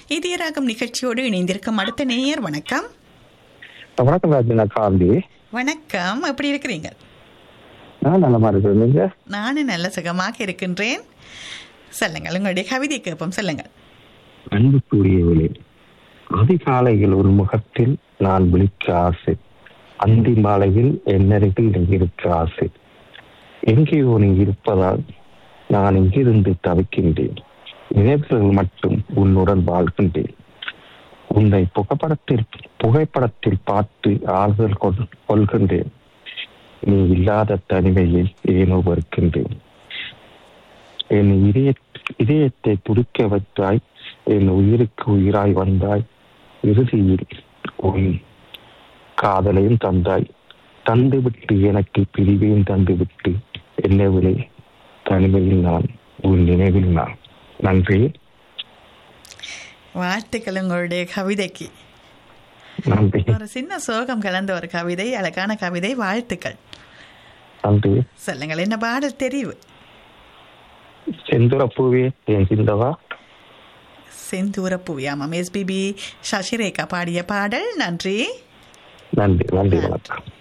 இதயராகம் நிகழ்ச்சியோடு இணைந்திருக்கும் அடுத்த நேயர். வணக்கம். வணக்கம் ராஜினா காந்தி. வணக்கம், எப்படி இருக்கிறீங்க? நான் நல்லமா இருக்கிறேன். நீங்க? நானும் நல்ல சுகமாக இருக்கின்றேன். சொல்லுங்கள், உங்களுடைய கவிதை கேட்போம். சொல்லுங்கள். அன்புக்குரியவளே, அதிகாலையில் ஒரு முகத்தில் நான் விழிக்க ஆசை, அந்தி மாலையில் என்னருகில் நீ இருக்க ஆசை. எங்கேயோ நீ இருப்பதால் நான் இங்கிருந்து தவிக்கின்றேன். நினைவுகள் மட்டும் உன்னுடன் வாழ்கின்றேன். உன்னை புகைப்படத்தில் பார்த்து ஆறுதல் கொள்கின்றேன். நீ இல்லாத தனிமையில் ஏனோ வருகின்றேன். என் இதயத்தை துடிக்க வைத்தாய், என் உயிருக்கு உயிராய் வந்தாய். இறுதியில் உன் காதலையும் தந்தாய். தந்துவிட்டு எனக்கு பிரிவையும் தந்துவிட்டு என்னவிலே தனிமையில் நான், உன் நினைவில் நான். நன்றி. வாழ்த்துக்கள் உங்களுடைய கவிதைக்கு. நன்றி. ஒரு சின்ன சோகம் கலந்த ஒரு கவிதை, அழகான கவிதை. வாழ்த்துக்கள். நன்றி. சொல்லுங்கள், என்ன பாடல் தெரிவு? செந்துரப்பூவே என் சிந்தவா. செந்தூரப்பூவே, ஆமாம், எஸ்பிபி சசிரேகா பாடிய பாடல். நன்றி. நன்றி. நன்றி. வணக்கம்.